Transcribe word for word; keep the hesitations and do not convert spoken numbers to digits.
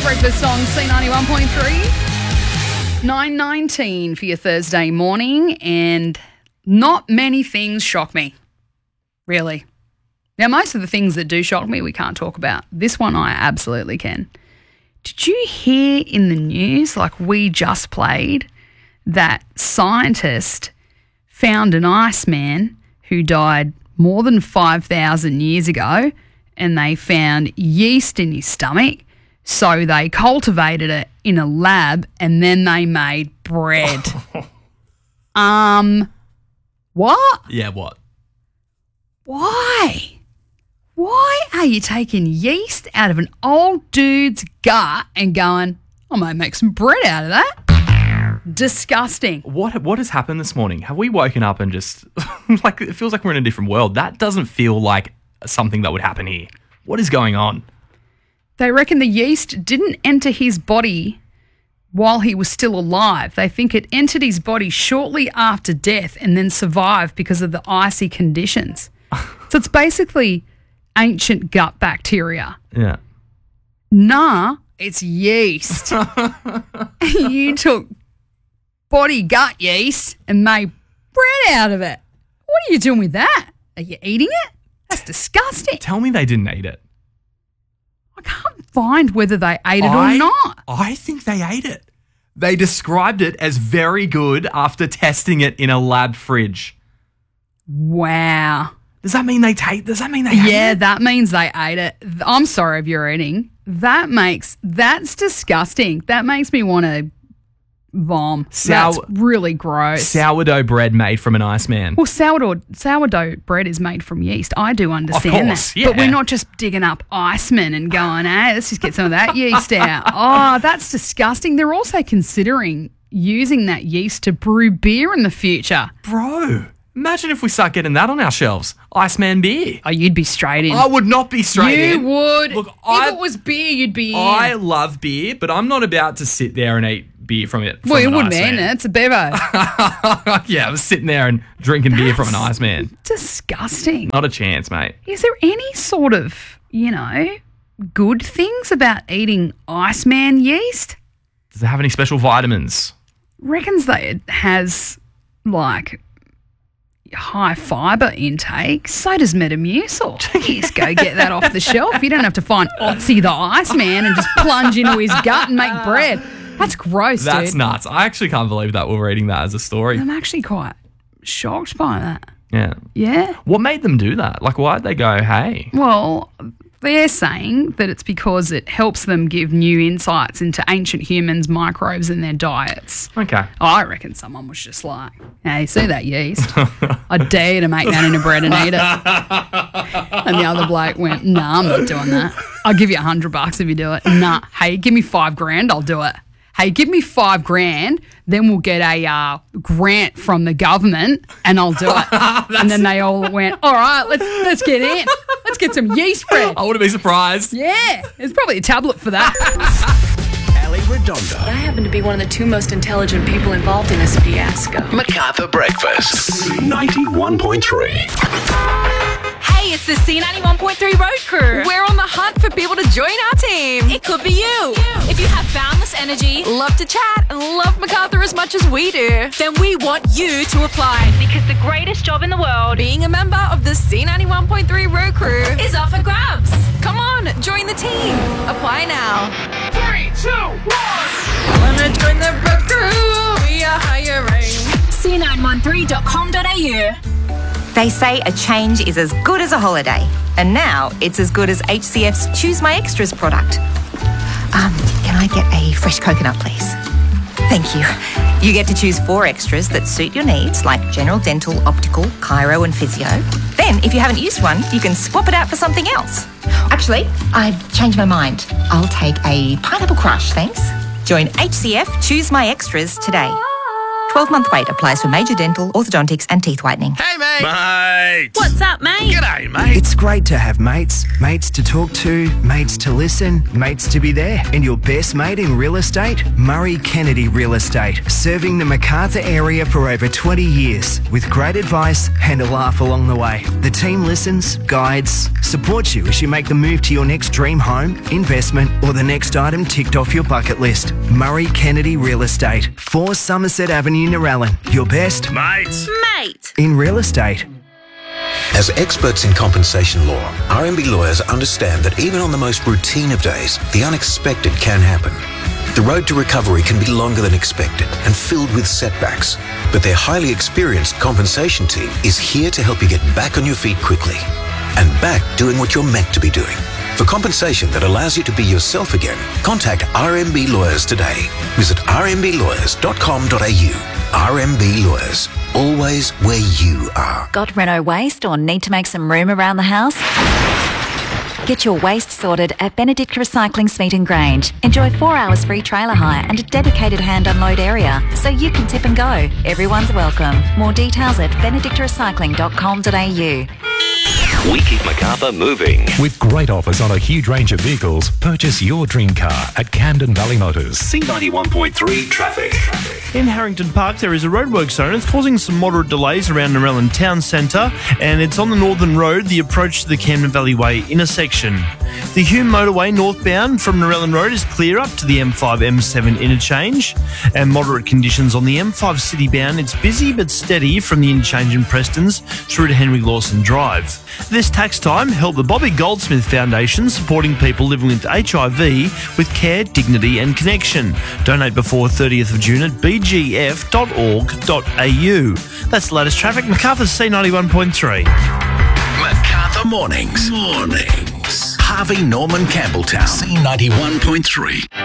breakfast on C ninety-one point three. nine nineteen for your Thursday morning, and not many things shock me, really. Now, most of the things that do shock me we can't talk about. This one I absolutely can. Did you hear in the news, like we just played, that scientists found an Iceman who died more than five thousand years ago, and they found yeast in his stomach, so they cultivated it in a lab and then they made bread. um, what? Yeah, what? Why? Why are you taking yeast out of an old dude's gut and going, I might make some bread out of that? Disgusting. What what has happened this morning? Have we woken up and just, like, it feels like we're in a different world. That doesn't feel like something that would happen here. What is going on? They reckon the yeast didn't enter his body while he was still alive. They think it entered his body shortly after death and then survived because of the icy conditions. So it's basically ancient gut bacteria. Yeah. Nah, it's yeast. You took body gut yeast and made bread out of it. What are you doing with that? Are you eating it? That's disgusting. Tell me they didn't eat it. I can't find whether they ate it I, or not. I think they ate it. They described it as very good after testing it in a lab fridge. Wow. Does that mean they take? Does that mean they ate Yeah, it? that means they ate it. I'm sorry if you're eating. That makes, that's disgusting. That makes me want to vom. Sour- That's really gross. Sourdough bread made from an Iceman. Well, sourdough sourdough bread is made from yeast. I do understand course, that. yeah. But we're not just digging up Iceman and going, hey, let's just get some of that yeast out. Oh, that's disgusting. They're also considering using that yeast to brew beer in the future. Bro, imagine if we start getting that on our shelves. Iceman beer. Oh, you'd be straight in. I would not be straight you in. would. Look, if I, it was beer, you'd be in. I love beer, but I'm not about to sit there and eat beer from it. From well, you an wouldn't be Iceman. in it. It's a bevo. Yeah, I was sitting there and drinking beer from an Iceman. Disgusting. Not a chance, mate. Is there any sort of, you know, good things about eating Iceman yeast? Does it have any special vitamins? Reckons that it has, like, high fibre intake. So does Metamucil. Jeez, go get that off the shelf. You don't have to find Otzi the Iceman and just plunge into his gut and make bread. That's gross, That's dude. nuts. I actually can't believe that we're reading that as a story. I'm actually quite shocked by that. Yeah. Yeah. What made them do that? Like, why'd they go, hey? Well, they're saying that it's because it helps them give new insights into ancient humans' microbes in their diets. Okay. I reckon someone was just like, hey, see that yeast? I dare you to make that into bread and eat it. And the other bloke went, nah, I'm not doing that. I'll give you a hundred bucks if you do it. Nah, hey, give me five grand, I'll do it. Hey, give me five grand, then we'll get a uh, grant from the government and I'll do it. And then they all went, all right, let's let's get in. Let's get some yeast bread. I wouldn't be surprised. Yeah, there's probably a tablet for that. Ali Redondo. I happen to be one of the two most intelligent people involved in this fiasco. MacArthur Breakfast. ninety-one point three. Hey, it's the C ninety-one point three Road Crew. We're on the hunt for people to join our team. It could be you. If you have boundless energy, love to chat, and love MacArthur as much as we do, then we want you to apply. Because the greatest job in the world, being a member of the C ninety-one point three Road Crew, is up for grabs. Come on, join the team. Apply now. Three, two, one. Wanna join the Road Crew? We are hiring. C nine one three dot com dot a u. They say a change is as good as a holiday, and now it's as good as H C F's Choose My Extras product. Um, can I get a fresh coconut, please? Thank you. You get to choose four extras that suit your needs, like general dental, optical, chiro, and physio. Then, if you haven't used one, you can swap it out for something else. Actually, I've changed my mind. I'll take a pineapple crush, thanks. Join H C F Choose My Extras today. twelve-month wait applies for major dental, orthodontics and teeth whitening. Hey, mate. Mate. What's up, mate? G'day, mate. It's great to have mates. Mates to talk to, mates to listen, mates to be there. And your best mate in real estate? Murray Kennedy Real Estate. Serving the Macarthur area for over twenty years with great advice and a laugh along the way. The team listens, guides, supports you as you make the move to your next dream home, investment or the next item ticked off your bucket list. Murray Kennedy Real Estate. four Somerset Avenue, Narellan. Your best Mate. Mate. in real estate. As experts in compensation law, R M B lawyers understand that even on the most routine of days, the unexpected can happen. The road to recovery can be longer than expected and filled with setbacks, but their highly experienced compensation team is here to help you get back on your feet quickly and back doing what you're meant to be doing. For compensation that allows you to be yourself again, contact R M B Lawyers today. Visit r m b lawyers dot com dot a u. R M B Lawyers, always where you are. Got Renault waste or need to make some room around the house? Get your waste sorted at Benedict Recycling Smeaton Grange. Enjoy four hours free trailer hire and a dedicated hand unload area so you can tip and go. Everyone's welcome. More details at benedict recycling dot com dot a u. We keep Macarthur moving. With great offers on a huge range of vehicles, purchase your dream car at Camden Valley Motors. C ninety-one point three traffic. In Harrington Park, there is a roadwork zone. It's causing some moderate delays around Narellan Town Centre, and it's on the Northern Road, the approach to the Camden Valley Way intersection. The Hume Motorway northbound from Narellan Road is clear up to the M five M seven interchange, and moderate conditions on the M five city bound. It's busy but steady from the interchange in Prestons through to Henry Lawson Drive. This tax time, help the Bobby Goldsmith Foundation, supporting people living with H I V with care, dignity and connection. Donate before thirtieth of June at b g f dot org dot a u. That's the latest traffic. Macarthur's C ninety-one point three. Macarthur Mornings. Mornings. Harvey Norman Campbelltown. C ninety-one point three.